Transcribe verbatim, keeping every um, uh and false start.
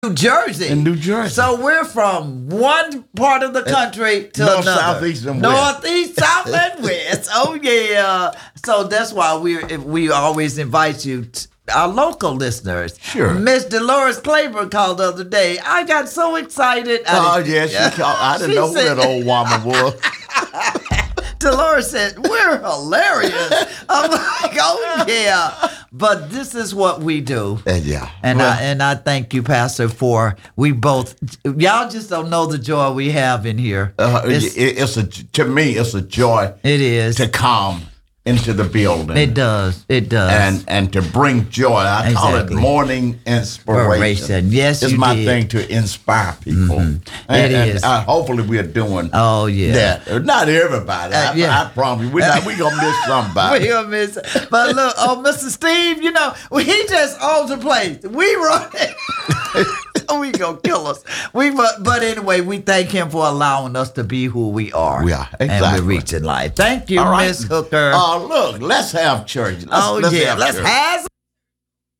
New Jersey. In New Jersey. So we're from one part of the country to North, another. south, east, and west. Northeast, south, and west. Oh yeah. So that's why we we always invite you. T- our local listeners. Sure. Miss Dolores Claiborne called the other day. I got so excited. Oh, yeah, she called. I didn't She know said- who that old woman was. Dolores said, we're hilarious. I'm like, oh, yeah. But this is what we do. Uh, yeah. And Well, I and I thank you, Pastor, for we both, y'all just don't know the joy we have in here. uh, It's- it, it's a to me, it's a joy it is. to come into the building. It does. It does. and and to bring joy. I call it Exactly. morning inspiration. Inspiration. Yes, it's you my did. thing to inspire people. And, It and, is. uh, hopefully, we're doing oh, yeah. that. Not everybody. Uh, I, yeah. I promise you, we're not. We gonna miss somebody. We gonna miss it. But look, oh, Mister Steve, you know, he just owns the place. We run it. We gonna kill us. We but, but anyway, we thank him for allowing us to be who we are. We are, And exactly. we're reaching life. Thank you, All right. Miss Hooker. Oh, look, let's have church. Let's, oh let's yeah, have let's church. have